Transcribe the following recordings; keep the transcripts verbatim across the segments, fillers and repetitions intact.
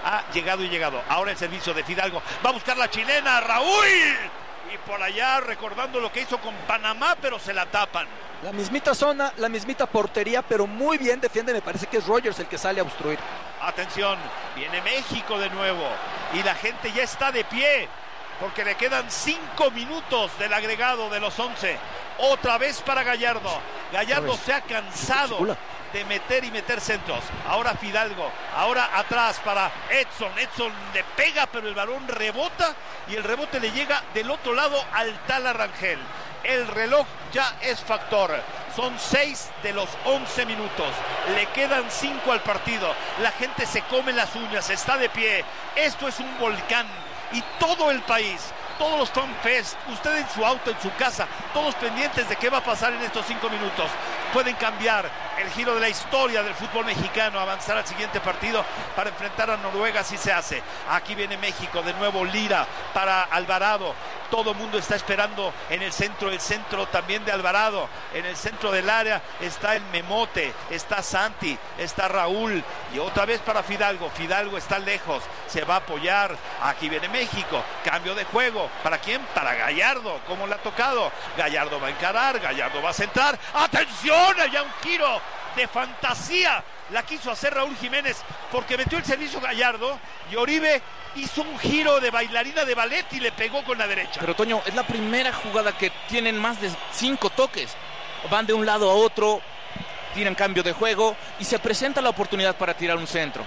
ha llegado y llegado. Ahora el servicio de Fidalgo, va a buscar la chilena, Raúl, y por allá recordando lo que hizo con Panamá, pero se la tapan. La mismita zona, la mismita portería, pero muy bien defiende, me parece que es Rogers el que sale a obstruir. Atención, viene México de nuevo, y la gente ya está de pie, porque le quedan cinco minutos del agregado de los once. Otra vez para Gallardo. Gallardo se ha cansado de meter y meter centros. Ahora Fidalgo, ahora atrás para Edson. Edson le pega, pero el balón rebota y el rebote le llega del otro lado al Tala Rangel. El reloj ya es factor. Son seis de los once minutos. Le quedan cinco al partido. La gente se come las uñas, está de pie. Esto es un volcán. Y todo el país, todos los fanfest, usted en su auto, en su casa, todos pendientes de qué va a pasar en estos cinco minutos. Pueden cambiar el giro de la historia del fútbol mexicano, avanzar al siguiente partido para enfrentar a Noruega si se hace. Aquí viene México, de nuevo Lira para Alvarado. Todo el mundo está esperando en el centro, el centro también de Alvarado. En el centro del área está el Memote, está Santi, está Raúl. Y otra vez para Fidalgo. Fidalgo está lejos, se va a apoyar. Aquí viene México, cambio de juego. ¿Para quién? Para Gallardo, como le ha tocado. Gallardo va a encarar, Gallardo va a centrar. ¡Atención! Allá un giro de fantasía. La quiso hacer Raúl Jiménez porque metió el servicio Gallardo y Oribe hizo un giro de bailarina de ballet y le pegó con la derecha. Pero Toño, es la primera jugada que tienen más de cinco toques. Van de un lado a otro, tiran cambio de juego y se presenta la oportunidad para tirar un centro.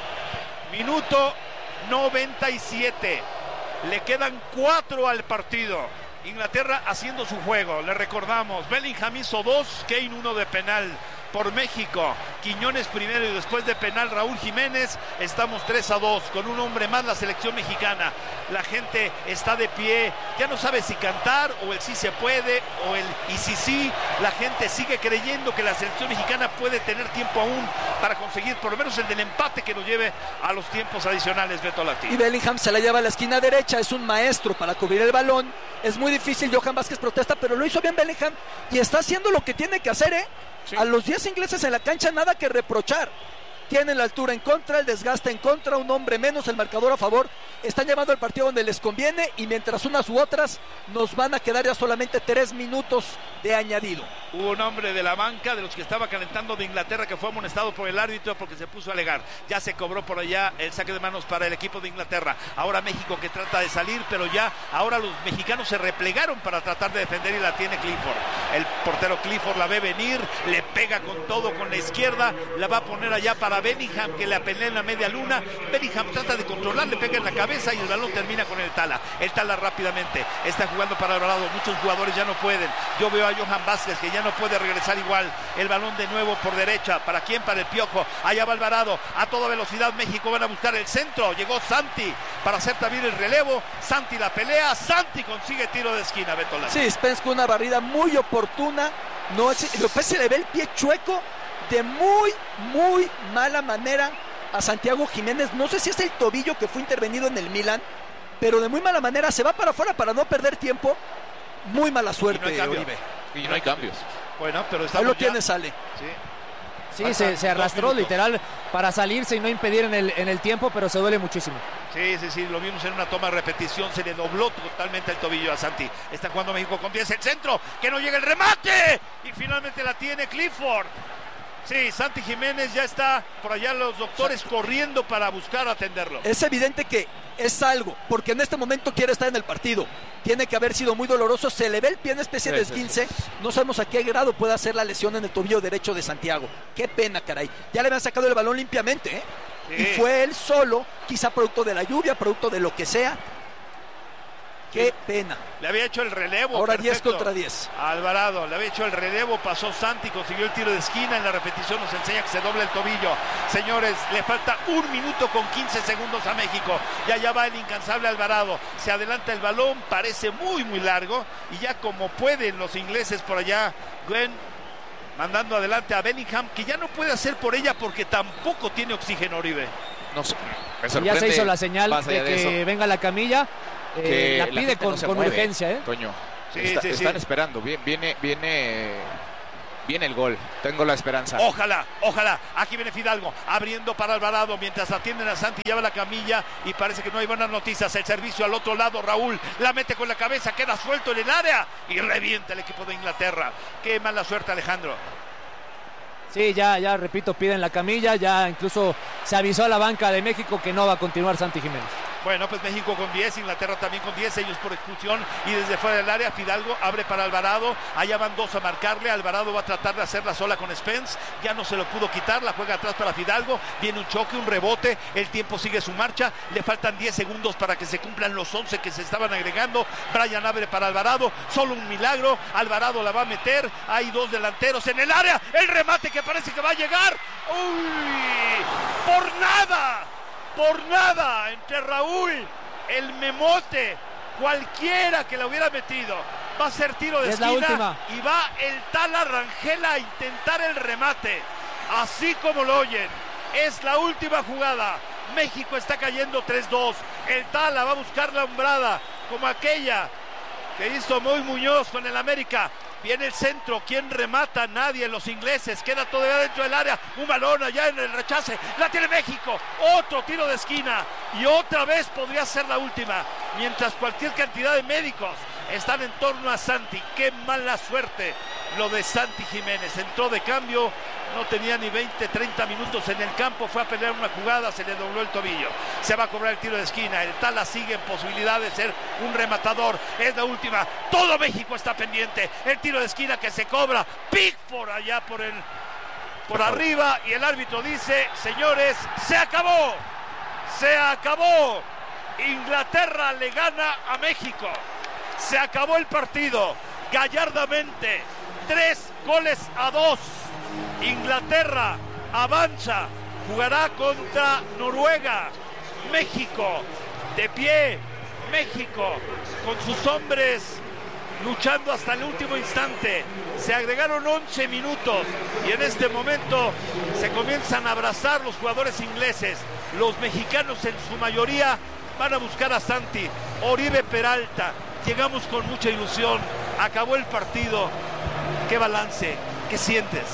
Minuto noventa y siete. Le quedan cuatro al partido. Inglaterra haciendo su juego. Le recordamos, Bellingham hizo dos, Kane uno de penal por México. Quiñones primero y después de penal Raúl Jiménez. Estamos tres a dos con un hombre más la selección mexicana. La gente está de pie, ya no sabe si cantar o el sí se puede o el y si sí. La gente sigue creyendo que la selección mexicana puede tener tiempo aún para conseguir por lo menos el del empate que nos lleve a los tiempos adicionales, Beto Lati. Y Bellingham se la lleva a la esquina derecha, es un maestro para cubrir el balón. Es muy difícil, Johan Vázquez protesta, pero lo hizo bien Bellingham y está haciendo lo que tiene que hacer, ¿eh? Sí. A los diez ingleses en la cancha nada que reprochar. Tienen la altura en contra, el desgaste en contra, un hombre menos, el marcador a favor. Están llevando el partido donde les conviene y mientras unas u otras nos van a quedar ya solamente tres minutos de añadido. Hubo un hombre de la banca de los que estaba calentando de Inglaterra que fue amonestado por el árbitro porque se puso a alegar. Ya se cobró por allá el saque de manos para el equipo de Inglaterra. Ahora México que trata de salir, pero ya ahora los mexicanos se replegaron para tratar de defender y la tiene Clifford. El portero Clifford la ve venir, le pega con todo con la izquierda, la va a poner allá para Bellingham que le apelea en la media luna. Bellingham trata de controlar, le pega en la cabeza y el balón termina con el Tala. El Tala rápidamente está jugando para Alvarado. Muchos jugadores ya no pueden. Yo veo a Johan Vázquez que ya no puede regresar igual. El balón de nuevo por derecha. ¿Para quién? Para el Piojo. Allá va Alvarado. A toda velocidad México van a buscar el centro. Llegó Santi para hacer también el relevo. Santi la pelea. Santi consigue tiro de esquina. Beto Lati. Sí, Spence con una barrida muy oportuna. No, López se le ve el pie chueco de muy, muy mala manera a Santiago Jiménez. No sé si es el tobillo que fue intervenido en el Milan, pero de muy mala manera se va para afuera para no perder tiempo. Muy mala suerte, y no hay Oribe. Y no hay cambios. Bueno, pero está ahí lo tiene, sale. Sí, sí se, se arrastró literal para salirse y no impedir en el, en el tiempo, pero se duele muchísimo. Sí, sí, sí, lo vimos en una toma de repetición, se le dobló totalmente el tobillo a Santi. Está jugando México con diez, el centro, que no llega el remate, y finalmente la tiene Clifford. Sí, Santi Jiménez ya está por allá, los doctores corriendo para buscar atenderlo. Es evidente que es algo, porque en este momento quiere estar en el partido. Tiene que haber sido muy doloroso, se le ve el pie en especie de esguince. No sabemos a qué grado puede hacer la lesión en el tobillo derecho de Santiago. Qué pena, caray. Ya le habían sacado el balón limpiamente, ¿eh? Sí. Y fue él solo, quizá producto de la lluvia, producto de lo que sea. Qué pena. Le había hecho el relevo. Ahora diez contra diez. Alvarado, le había hecho el relevo, pasó Santi, consiguió el tiro de esquina. En la repetición nos enseña que se dobla el tobillo. Señores, le falta un minuto con quince segundos a México. Y allá va el incansable Alvarado. Se adelanta el balón, parece muy, muy largo. Y ya como pueden los ingleses por allá, Glenn mandando adelante a Bellingham, que ya no puede hacer por ella porque tampoco tiene oxígeno, Oribe. No sé, ya se hizo la señal de, de que eso. venga la camilla. Eh, la pide la con, no con urgencia, ¿eh? Toño, sí, está, sí, están sí. esperando. Viene, viene, viene Viene el gol, tengo la esperanza. Ojalá, ojalá. Aquí viene Fidalgo, abriendo para Alvarado, mientras atienden a Santi, lleva la camilla y parece que no hay buenas noticias. El servicio al otro lado, Raúl la mete con la cabeza, queda suelto en el área y revienta el equipo de Inglaterra. Qué mala suerte, Alejandro. Sí, ya, ya, repito, piden la camilla, ya incluso se avisó a la banca de México que no va a continuar Santi Jiménez. Bueno, pues México con diez, Inglaterra también con diez, ellos por expulsión, y desde fuera del área Fidalgo abre para Alvarado, allá van dos a marcarle, Alvarado va a tratar de hacerla sola con Spence, ya no se lo pudo quitar, la juega atrás para Fidalgo, viene un choque, un rebote, el tiempo sigue su marcha, le faltan diez segundos para que se cumplan los once que se estaban agregando. Brian abre para Alvarado, solo un milagro, Alvarado la va a meter, hay dos delanteros en el área, el remate que parece que va a llegar, ¡uy! ¡Por nada! Por nada, entre Raúl, el Memote, cualquiera que la hubiera metido, va a ser tiro de es esquina y va el Tala Rangel a intentar el remate, así como lo oyen, es la última jugada, México está cayendo tres dos, el Tala va a buscar la hombrada, como aquella que hizo Moy Muñoz con el América. Viene el centro, ¿quién remata? Nadie, los ingleses, queda todavía dentro del área, un balón allá en el rechace, la tiene México, otro tiro de esquina y otra vez podría ser la última, mientras cualquier cantidad de médicos están en torno a Santi. Qué mala suerte lo de Santi Jiménez, entró de cambio, no tenía ni veinte, treinta minutos en el campo, fue a pelear una jugada, se le dobló el tobillo, se va a cobrar el tiro de esquina, el Tala sigue en posibilidad de ser un rematador, es la última, todo México está pendiente, el tiro de esquina que se cobra, Pickford allá por el por arriba y el árbitro dice, señores, se acabó, se acabó, Inglaterra le gana a México, se acabó el partido, gallardamente, tres goles a dos, Inglaterra avanza, jugará contra Noruega, México de pie, México con sus hombres luchando hasta el último instante, se agregaron once minutos y en este momento se comienzan a abrazar los jugadores ingleses, los mexicanos en su mayoría van a buscar a Santi, Oribe Peralta, llegamos con mucha ilusión, acabó el partido, qué balance, ¿qué sientes?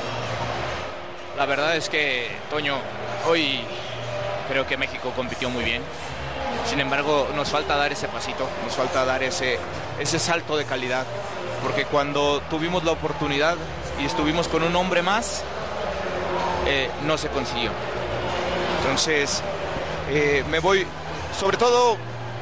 La verdad es que, Toño, hoy creo que México compitió muy bien. Sin embargo, nos falta dar ese pasito, nos falta dar ese, ese salto de calidad. Porque cuando tuvimos la oportunidad y estuvimos con un hombre más, eh, no se consiguió. Entonces, eh, me voy, sobre todo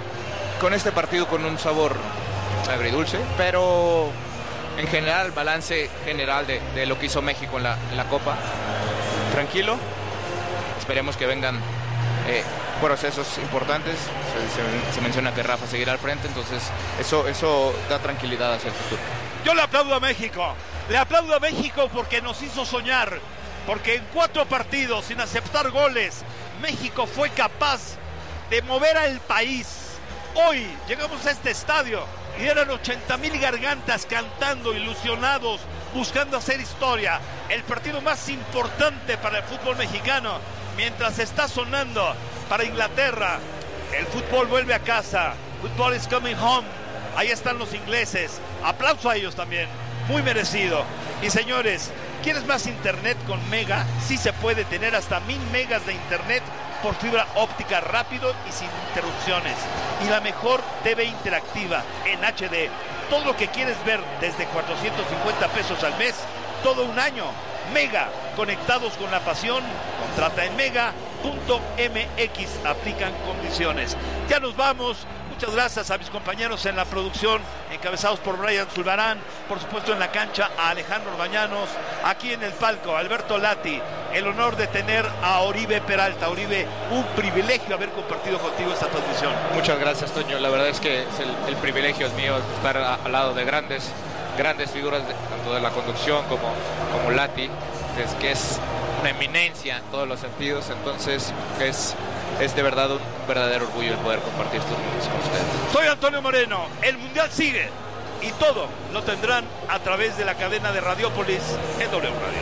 con este partido, con un sabor agridulce, pero en general, balance general de, de lo que hizo México en la, en la Copa. Tranquilo, esperemos que vengan eh, procesos importantes, se, se, se menciona que Rafa seguirá al frente, entonces eso, eso da tranquilidad hacia el futuro. Yo le aplaudo a México, le aplaudo a México porque nos hizo soñar, porque en cuatro partidos sin aceptar goles, México fue capaz de mover al país. Hoy llegamos a este estadio y eran ochenta mil gargantas cantando, ilusionados, buscando hacer historia. El partido más importante para el fútbol mexicano, mientras está sonando para Inglaterra. El fútbol vuelve a casa. Football is coming home. Ahí están los ingleses. Aplauso a ellos también. Muy merecido. Y señores, ¿quieres más internet con Mega? Sí se puede tener hasta mil megas de internet por fibra óptica rápido y sin interrupciones. Y la mejor T V interactiva en H D. Todo lo que quieres ver desde cuatrocientos cincuenta pesos al mes, todo un año. Mega, conectados con la pasión. Contrata en mega punto m x, aplican condiciones. Ya nos vamos. Muchas gracias a mis compañeros en la producción, encabezados por Brian Zulbarán, por supuesto en la cancha a Alejandro Bañanos, aquí en el palco Alberto Lati, el honor de tener a Oribe Peralta. Oribe, un privilegio haber compartido contigo esta transmisión. Muchas gracias, Toño, la verdad es que es el, el privilegio es mío estar a, al lado de grandes, grandes figuras, de, tanto de la conducción como, como Lati, es que es una eminencia en todos los sentidos, entonces es... Es de verdad un verdadero orgullo el poder compartir estos momentos con ustedes. Soy Antonio Moreno, el Mundial sigue y todo lo tendrán a través de la cadena de Radiopolis en W Radio.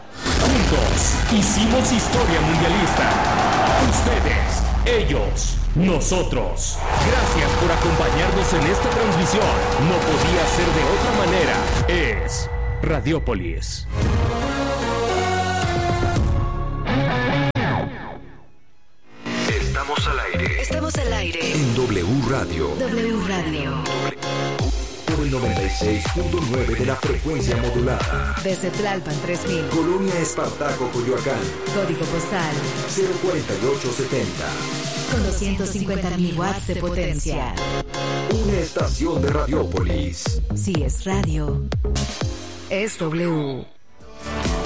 Juntos hicimos historia mundialista. Ustedes, ellos. nosotros. Gracias por acompañarnos en esta transmisión. No podía ser de otra manera. Es Radiópolis. Estamos al aire. Estamos al aire. En W Radio. W Radio. Por el noventa y seis punto nueve de la frecuencia modulada. Desde Tlalpan tres mil. Colonia Espartaco, Coyoacán. Código postal cero cuarenta y ocho setenta. con doscientos cincuenta mil watts de potencia. Una estación de Radiópolis. Si es radio, es W.